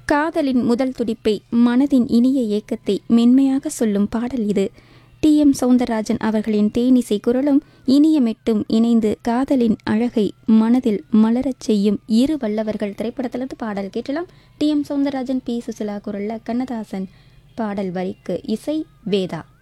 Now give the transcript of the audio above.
காதலின் முதல் துடிப்பை, மனதின் இனிய ஏக்கத்தை மென்மையாக சொல்லும் பாடல் இது. டி.எம். சௌந்தரராஜன் அவர்களின் தேனிசை குரலும் இனிய மெட்டும் இணைந்து காதலின் அழகை மனதில் மலரச் செய்யும் இரு வல்லவர்கள் திரைப்படத்திலிருந்து பாடல் கேட்டலாம். டி.எம். சௌந்தரராஜன், பி. சுசிலா குரல்ல கண்ணதாசன் பாடல் வரிக்கு இசை வேதா.